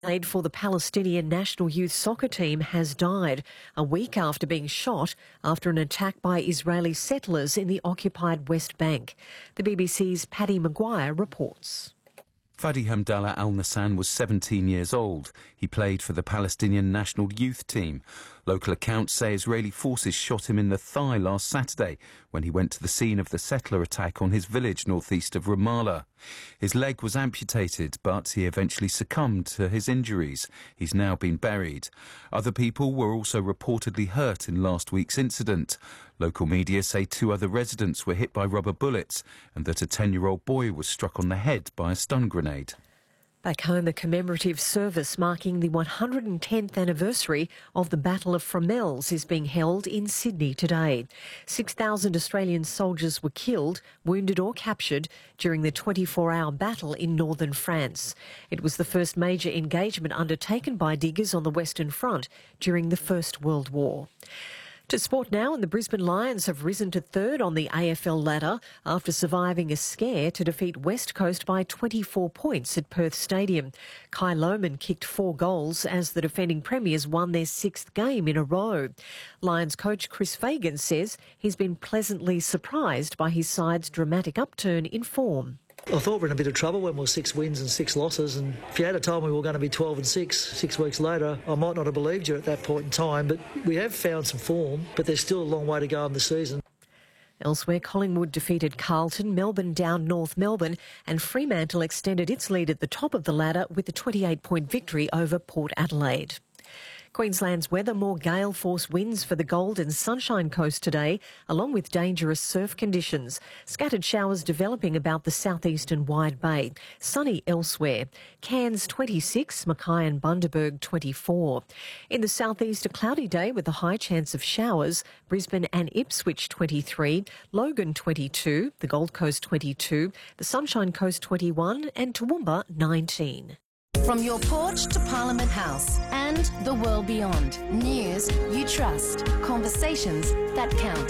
Aide for the Palestinian national youth soccer team has died a week after being shot after an attack by Israeli settlers in the occupied West Bank. The BBC's Paddy Maguire reports. Fadi Hamdallah Al Nassan was 17 years old. He played for the Palestinian national youth team. Local accounts say Israeli forces shot him in the thigh last Saturday when he went to the scene of the settler attack on his village northeast of Ramallah. His leg was amputated, but he eventually succumbed to his injuries. He's now been buried. Other people were also reportedly hurt in last week's incident. Local media say 2 other residents were hit by rubber bullets and that a 10-year-old boy was struck on the head by a stun grenade. Back home, a commemorative service marking the 110th anniversary of the Battle of Fromelles is being held in Sydney today. 6,000 Australian soldiers were killed, wounded or captured during the 24-hour battle in northern France. It was the first major engagement undertaken by diggers on the Western Front during the First World War. To sport now, and the Brisbane Lions have risen to third on the AFL ladder after surviving a scare to defeat West Coast by 24 points at Perth Stadium. Kai Lohmann kicked 4 goals as the defending premiers won their 6th game in a row. Lions coach Chris Fagan says he's been pleasantly surprised by his side's dramatic upturn in form. I thought we were in a bit of trouble when we were 6 wins and 6 losses, and if you had told me we were going to be 12 and 6 weeks later, I might not have believed you at that point in time, but we have found some form, but there's still a long way to go in the season. Elsewhere, Collingwood defeated Carlton, Melbourne down North Melbourne, and Fremantle extended its lead at the top of the ladder with a 28-point victory over Port Adelaide. Queensland's weather, more gale force winds for the Gold and Sunshine Coast today, along with dangerous surf conditions. Scattered showers developing about the southeastern Wide Bay. Sunny elsewhere. Cairns 26, Mackay and Bundaberg 24. In the southeast, a cloudy day with a high chance of showers. Brisbane and Ipswich 23, Logan 22, the Gold Coast 22, the Sunshine Coast 21 and Toowoomba 19. From your porch to Parliament House and the world beyond. News you trust. Conversations that count.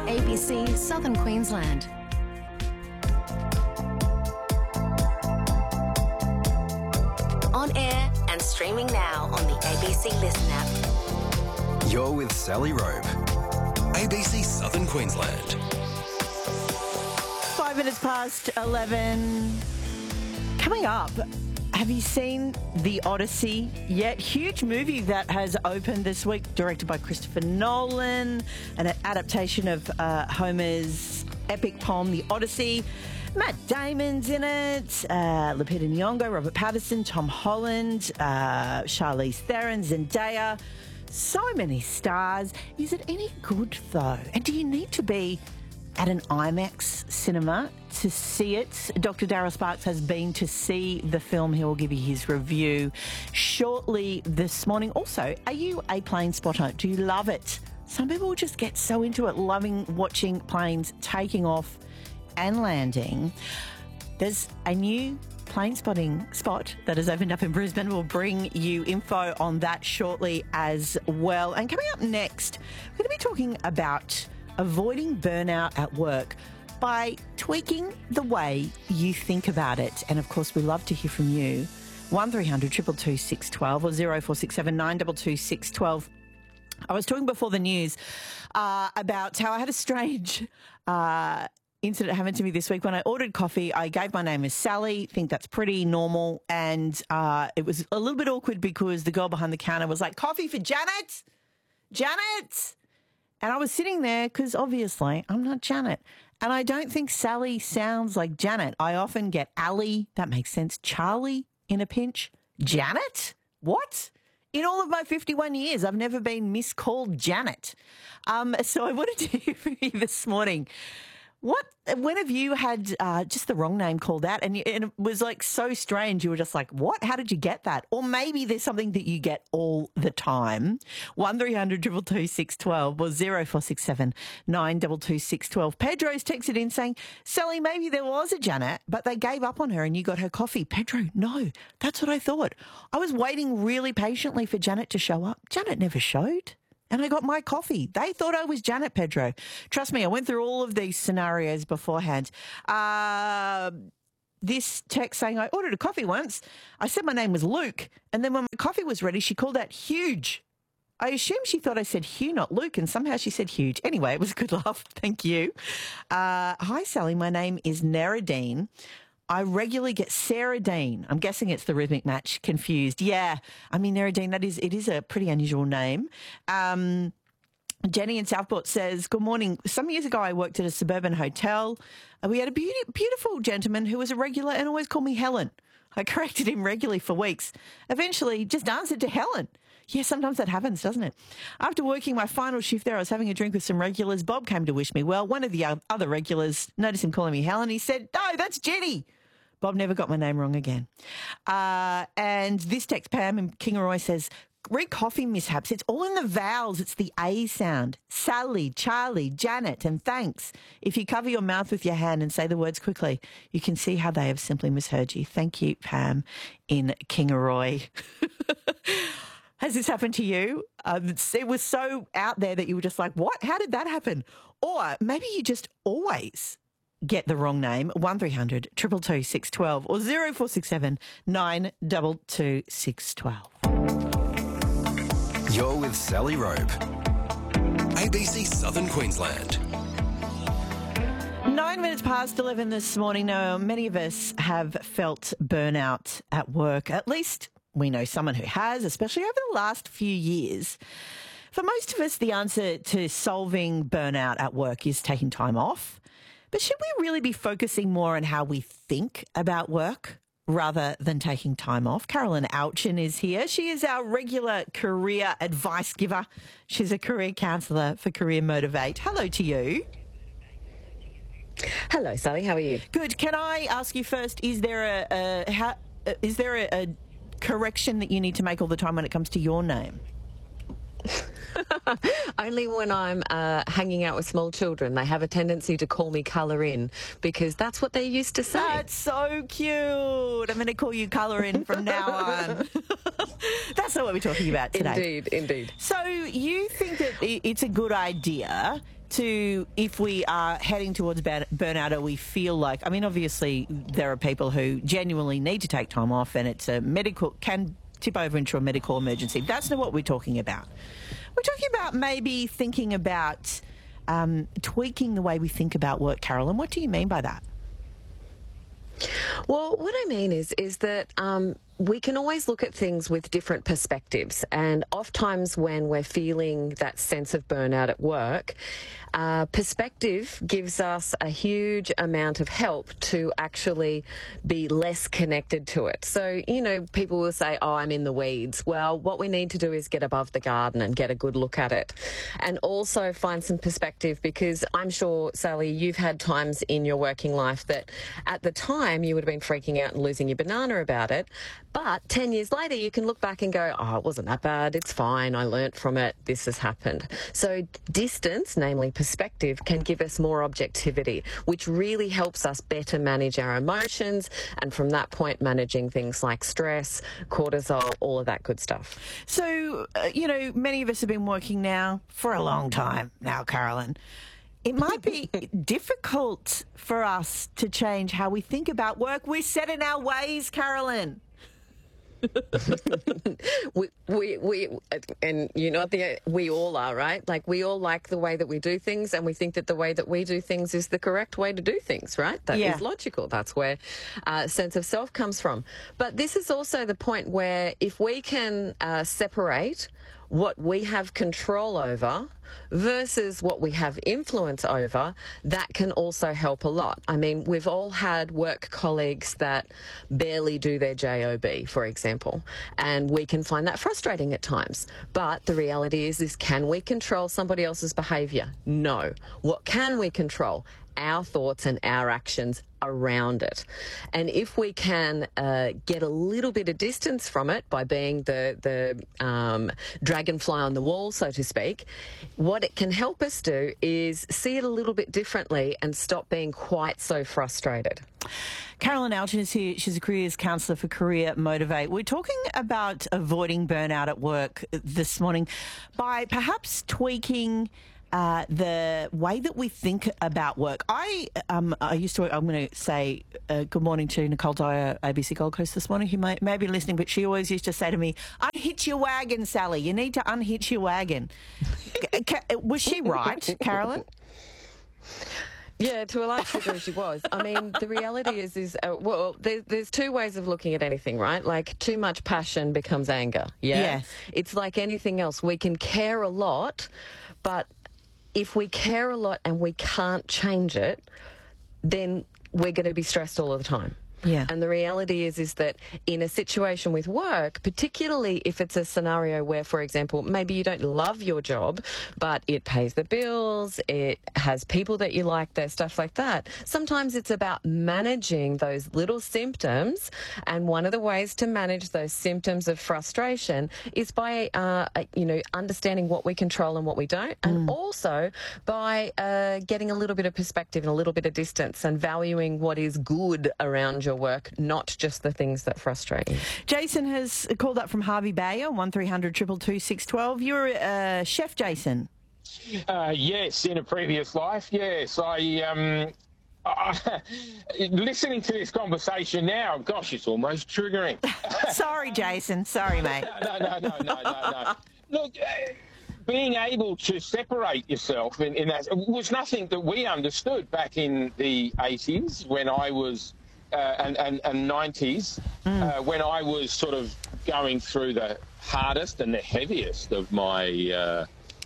ABC Southern Queensland. On air and streaming now on the ABC Listen app. You're with Sally Robe. ABC Southern Queensland. 5 minutes past 11. Coming up, have you seen The Odyssey yet? Huge movie that has opened this week, directed by Christopher Nolan, an adaptation of Homer's epic poem, The Odyssey. Matt Damon's in it, Lupita Nyong'o, Robert Pattinson, Tom Holland, Charlize Theron, Zendaya. So many stars. Is it any good, though? And do you need to be at an IMAX cinema to see it? Dr. Darryl Sparks has been to see the film. He will give you his review shortly this morning. Also, are you a plane spotter? Do you love it? Some people just get so into it, loving watching planes taking off and landing. There's a new plane spotting spot that has opened up in Brisbane. We'll bring you info on that shortly as well. And coming up next, we're going to be talking about avoiding burnout at work by tweaking the way you think about it. And of course, we love to hear from you. 1300 222 612 or 0467 922 612. I was talking before the news about how I had a strange incident happen to me this week. When I ordered coffee, I gave my name as Sally. Think that's pretty normal. And it was a little bit awkward because the girl behind the counter was like, "Coffee for Janet? Janet?" And I was sitting there because obviously I'm not Janet. And I don't think Sally sounds like Janet. I often get Ali, that makes sense, Charlie in a pinch. Janet? What? In all of my 51 years, I've never been miscalled Janet. So I wanted to hear from you this morning. When have you had just the wrong name called out and it was like so strange? You were just like, what? How did you get that? Or maybe there's something that you get all the time. 1300 222 612 or 0467 922 612. Pedro's texted in saying, Sally, maybe there was a Janet, but they gave up on her and you got her coffee. Pedro, no, that's what I thought. I was waiting really patiently for Janet to show up. Janet never showed. And I got my coffee. They thought I was Janet, Pedro. Trust me, I went through all of these scenarios beforehand. this text saying, I ordered a coffee once. I said my name was Luke. And then when my coffee was ready, she called out huge. I assume she thought I said Hugh, not Luke, and somehow she said huge. Anyway, it was a good laugh. Thank you. Hi, Sally. My name is Naradine. I regularly get Sarah Dean. I'm guessing it's the rhythmic match confused. Yeah, I mean, Naradine, it is a pretty unusual name. Jenny in Southport says, good morning. Some years ago, I worked at a suburban hotel. We had a beautiful gentleman who was a regular and always called me Helen. I corrected him regularly for weeks. Eventually, just answered to Helen. Yeah, sometimes that happens, doesn't it? After working my final shift there, I was having a drink with some regulars. Bob came to wish me well. One of the other regulars noticed him calling me Helen. He said, no, that's Jenny. Bob never got my name wrong again. And this text, Pam in Kingaroy says, read coffee mishaps. It's all in the vowels. It's the A sound. Sally, Charlie, Janet, and thanks. If you cover your mouth with your hand and say the words quickly, you can see how they have simply misheard you. Thank you, Pam in Kingaroy. Has this happened to you? It was so out there that you were just like, what? How did that happen? Or maybe you just always get the wrong name. 1300 222 612 or 0467 922 612. You're with Sally Robe. ABC Southern Queensland. 9 minutes past 11 this morning. Now, many of us have felt burnout at work. At least we know someone who has, especially over the last few years. For most of us, the answer to solving burnout at work is taking time off. But should we really be focusing more on how we think about work rather than taking time off? Carolyn Alchin is here. She is our regular career advice giver. She's a career counsellor for Career Motivate. Hello to you. Hello, Sally. How are you? Good. Can I ask you first, is there a correction that you need to make all the time when it comes to your name? Only when I'm hanging out with small children. They have a tendency to call me Colour In because that's what they used to say. That's so cute. I'm going to call you Colour In from now on. That's not what we're talking about today. Indeed. So you think that it's a good idea to, if we are heading towards burnout, or we feel like, I mean, obviously there are people who genuinely need to take time off and it's can tip over into a medical emergency. That's not what we're talking about. We're talking about maybe thinking about tweaking the way we think about work, Carolyn. What do you mean by that? Well, what I mean is that we can always look at things with different perspectives, and oftentimes when we're feeling that sense of burnout at work, perspective gives us a huge amount of help to actually be less connected to it. So, people will say, oh, I'm in the weeds. Well, what we need to do is get above the garden and get a good look at it, and also find some perspective, because I'm sure, Sally, you've had times in your working life that at the time you would have been freaking out and losing your banana about it. But 10 years later, you can look back and go, oh, it wasn't that bad. It's fine. I learnt from it. This has happened. So distance, namely perspective, can give us more objectivity, which really helps us better manage our emotions. And from that point, managing things like stress, cortisol, all of that good stuff. So, many of us have been working now for a long time now, Carolyn. It might be difficult for us to change how we think about work. We're set in our ways, Carolyn. we all are, right? Like, we all like the way that we do things, and we think that the way that we do things is the correct way to do things, right? That is logical. That's where sense of self comes from. But this is also the point where if we can separate what we have control over versus what we have influence over, that can also help a lot. I mean, we've all had work colleagues that barely do their job, for example, and we can find that frustrating at times. But the reality is can we control somebody else's behaviour? No. What can we control? Our thoughts and our actions around it. And if we can get a little bit of distance from it by being the dragonfly on the wall, so to speak, what it can help us do is see it a little bit differently and stop being quite so frustrated. Carolyn Alchin is here. She's a careers counsellor for Career Motivate. We're talking about avoiding burnout at work this morning by perhaps tweaking the way that we think about work. I'm going to say good morning to Nicole Dyer, ABC Gold Coast this morning, who may be listening, but she always used to say to me, unhitch your wagon, Sally. You need to unhitch your wagon. Was she right, Carolyn? Yeah, to a large degree she was. I mean, the reality is there's two ways of looking at anything, right? Like, too much passion becomes anger, yeah? Yes. It's like anything else. We can care a lot, but if we care a lot and we can't change it, then we're going to be stressed all of the time. Yeah. And the reality is that in a situation with work, particularly if it's a scenario where, for example, maybe you don't love your job, but it pays the bills, it has people that you like there, stuff like that. Sometimes it's about managing those little symptoms. And one of the ways to manage those symptoms of frustration is by, understanding what we control and what we don't. And also by getting a little bit of perspective and a little bit of distance and valuing what is good around your work, not just the things that frustrate you. Jason has called up from Harvey Bay on 1300 222 612. You're a chef, Jason. Yes, in a previous life, yes. Listening to this conversation now, gosh, it's almost triggering. Sorry, Jason. Sorry, mate. No. Look, being able to separate yourself in that was nothing that we understood back in the 80s when I was and 90s, when I was sort of going through the hardest and the heaviest of my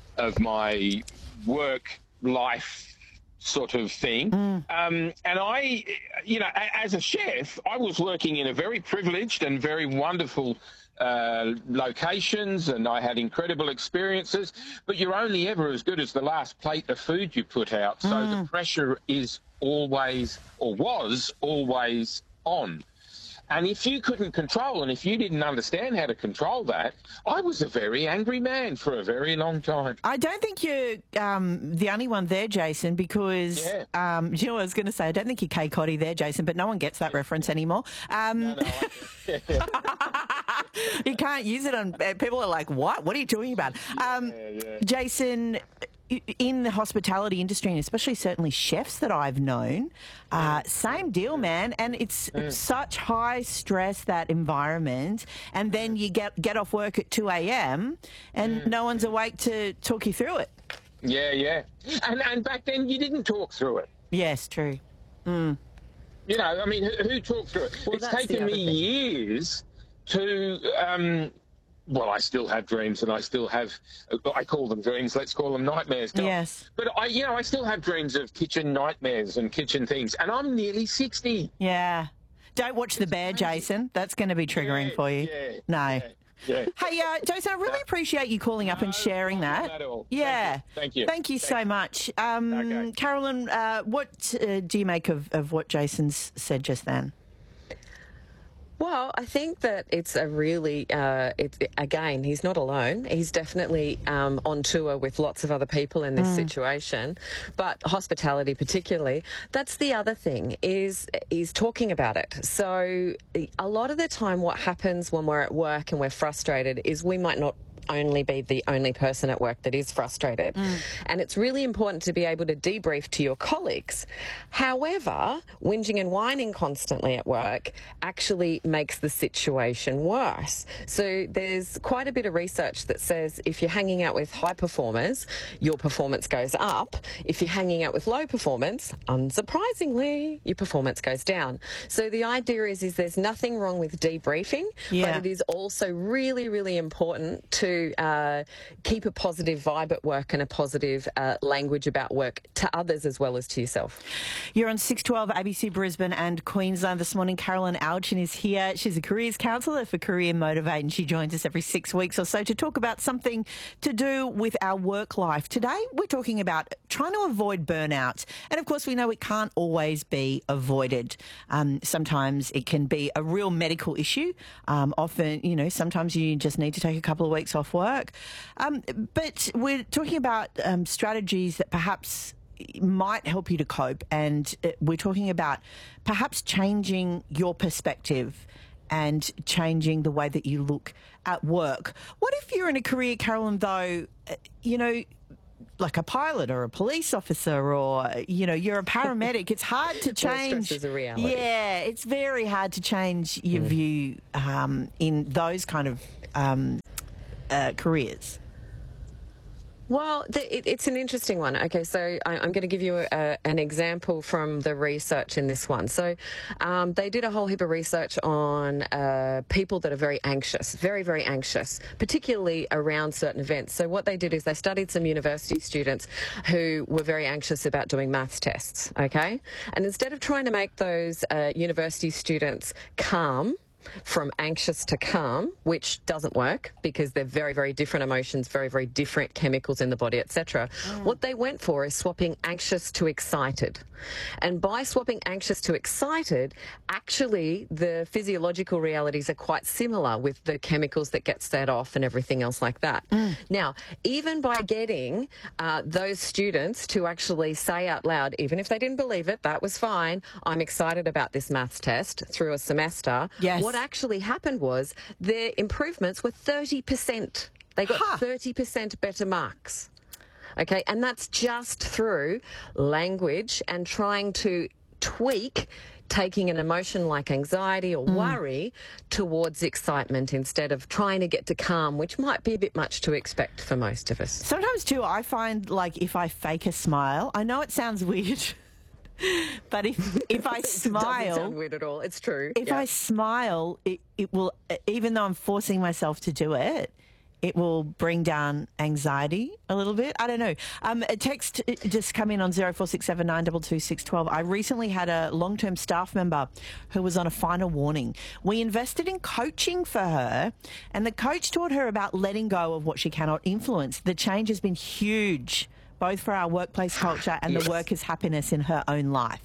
work life sort of thing. And I, as a chef, I was working in a very privileged and very wonderful locations, and I had incredible experiences, but you're only ever as good as the last plate of food you put out. So the pressure is always, or was always, on. And if you couldn't control, and if you didn't understand how to control that, I was a very angry man for a very long time. I don't think you're the only one there, Jason, because, you know what I was going to say? I don't think you're Kay Cotty there, Jason, but no one gets that reference anymore. You can't use it on... People are like, what? What are you talking about? Jason... In the hospitality industry, and especially certainly chefs that I've known, same deal, man. And it's such high stress, that environment. And then you get off work at 2 a.m. and no one's awake to talk you through it. Yeah. And back then you didn't talk through it. Yes, true. You know, I mean, who talked through it? Well, it's taken me years to... well, I still have dreams, and I still have, I call them dreams, let's call them nightmares. Yes. But, I still have dreams of kitchen nightmares and kitchen things, and I'm nearly 60. Yeah. Don't watch The Bear, Jason. That's going to be triggering for you. Yeah. Hey, Jason, I really appreciate you calling up and sharing that. Not at all. Yeah. Thank you. Thank you so much. Okay. Carolyn, what do you make of what Jason's said just then? Well, I think that it's a really, again, he's not alone. He's definitely on tour with lots of other people in this situation. But hospitality particularly, that's the other thing, is talking about it. So a lot of the time what happens when we're at work and we're frustrated is we might not only be the only person at work that is frustrated. And it's really important to be able to debrief to your colleagues. However, whinging and whining constantly at work actually makes the situation worse. So there's quite a bit of research that says if you're hanging out with high performers, your performance goes up. If you're hanging out with low performance, unsurprisingly, your performance goes down. So the idea is there's nothing wrong with debriefing, but it is also really, really important to keep a positive vibe at work and a positive language about work to others as well as to yourself. You're on 612 ABC Brisbane and Queensland this morning. Carolyn Alchin is here. She's a careers counsellor for Career Motivate, and she joins us every 6 weeks or so to talk about something to do with our work life. Today, we're talking about trying to avoid burnout. And of course, we know it can't always be avoided. Sometimes it can be a real medical issue. Often, sometimes you just need to take a couple of weeks off work. But we're talking about strategies that perhaps might help you to cope, and we're talking about perhaps changing your perspective and changing the way that you look at work. What if you're in a career, Carolyn, though, like a pilot or a police officer, or you're a paramedic. It's hard to change. Stress is a reality. Yeah, it's very hard to change your view in those kind of careers. Well, it's an interesting one. Okay, so I'm going to give you an example from the research in this one. So they did a whole heap of research on people that are very anxious, very, very anxious, particularly around certain events. So what they did is they studied some university students who were very anxious about doing maths tests, okay? And instead of trying to make those university students calm, from anxious to calm, which doesn't work because they're very, very different emotions, very, very different chemicals in the body, etc. What they went for is swapping anxious to excited. And by swapping anxious to excited, actually the physiological realities are quite similar with the chemicals that get set off and everything else like that. Now, even by getting those students to actually say out loud, even if they didn't believe it, that was fine, I'm excited about this maths test through a semester. Yes. What actually happened was their improvements were 30%. They got 30% better marks. Okay, and that's just through language and trying to tweak taking an emotion like anxiety or worry towards excitement instead of trying to get to calm, which might be a bit much to expect for most of us. Sometimes too, I find like if I fake a smile, I know it sounds weird. But if I smile, it doesn't sound weird at all. It's true. If I smile, it will, even though I'm forcing myself to do it, it will bring down anxiety a little bit. I don't know. A text just come in on 0467 922 612. I recently had a long-term staff member who was on a final warning. We invested in coaching for her, and the coach taught her about letting go of what she cannot influence. The change has been huge, both for our workplace culture and the workers' happiness in her own life.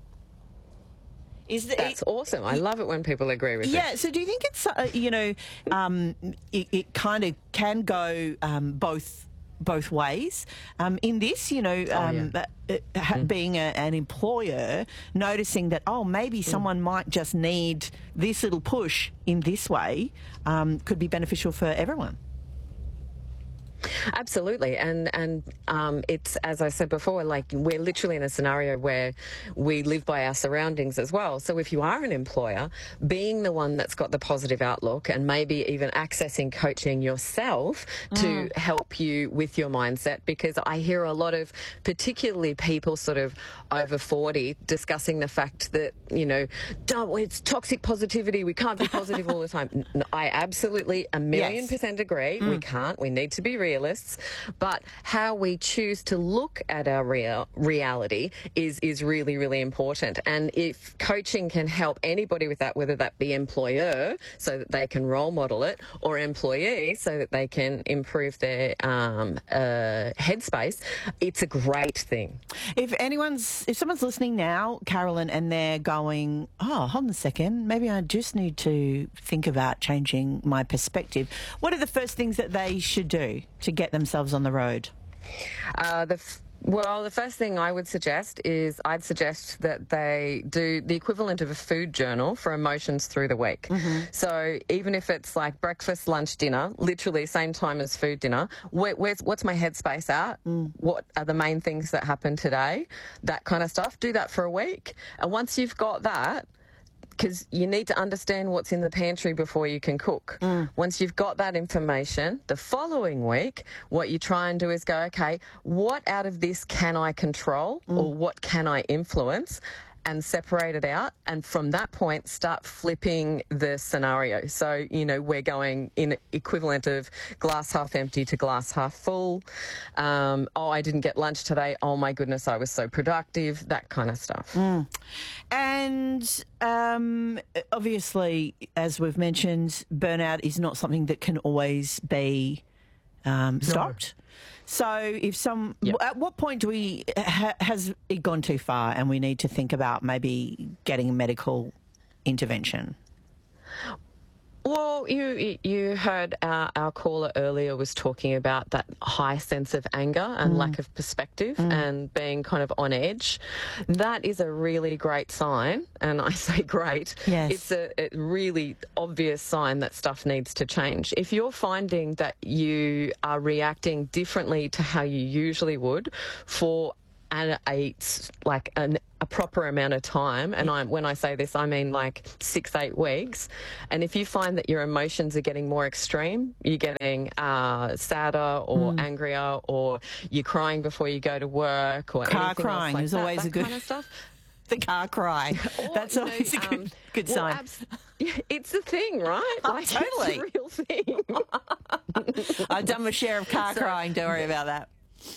That's awesome. I love it when people agree with it. Yeah, so do you think it's, it kind of can go both ways? In this, being an employer, noticing that, maybe someone might just need this little push in this way could be beneficial for everyone. Absolutely, and it's, as I said before, like we're literally in a scenario where we live by our surroundings as well. So if you are an employer, being the one that's got the positive outlook and maybe even accessing coaching yourself to help you with your mindset, because I hear a lot of particularly people sort of over 40 discussing the fact that, it's toxic positivity, we can't be positive all the time. I absolutely a million percent agree. We can't. We need to be realists, but how we choose to look at our reality is really, really important. And if coaching can help anybody with that, whether that be employer so that they can role model it, or employee so that they can improve their headspace, it's a great thing. If someone's listening now, Carolyn, and they're going, hold on a second, maybe I just need to think about changing my perspective, what are the first things that they should do to get themselves on the road? The first thing I would suggest is that they do the equivalent of a food journal for emotions through the week. So even if it's like breakfast, lunch, dinner, literally same time as food dinner, what's my headspace at? What are the main things that happened today? That kind of stuff. Do that for a week. And once you've got that, because you need to understand what's in the pantry before you can cook. Once you've got that information, the following week, what you try and do is go, okay, what out of this can I control or what can I influence? And separate it out, and from that point start flipping the scenario. So, we're going in equivalent of glass half empty to glass half full. I didn't get lunch today. Oh my goodness, I was so productive. That kind of stuff. And obviously, as we've mentioned, burnout is not something that can always be stopped. No. So at what point do has it gone too far and we need to think about maybe getting a medical intervention? Well, you heard our caller earlier was talking about that high sense of anger and lack of perspective and being kind of on edge. That is a really great sign, and I say great. Yes. It's a really obvious sign that stuff needs to change. If you're finding that you are reacting differently to how you usually would for a proper amount of time, and when I say this, I mean like 6-8 weeks. And if you find that your emotions are getting more extreme, you're getting sadder or angrier, or you're crying before you go to work, or car anything crying else like is that, always that a good kind of stuff. The car cry. That's always a good sign. It's a thing, right? Oh, totally. It's a real thing. I've done my share of car crying. Don't worry about that.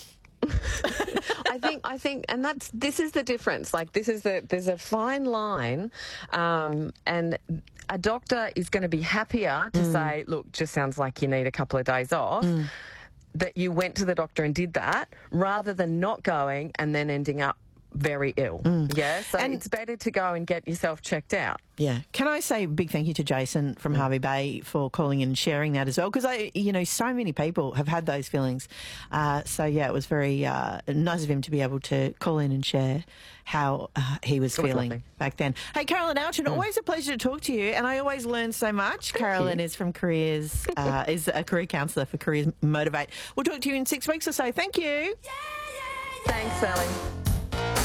I think, and this is the difference. Like, there's a fine line, and a doctor is going to be happier to say, look, just sounds like you need a couple of days off, that you went to the doctor and did that, rather than not going and then ending up very ill. Yeah, so it's better to go and get yourself checked out. Yeah. Can I say a big thank you to Jason from Harvey Bay for calling in and sharing that as well? Because so many people have had those feelings. So yeah, it was very nice of him to be able to call in and share how he was feeling back then. Hey, Carolyn Alchin, always a pleasure to talk to you, and I always learn so much. Carolyn is from Careers, is a career counsellor for Careers Motivate. We'll talk to you in 6 weeks or so. Thank you. Thanks, Sally.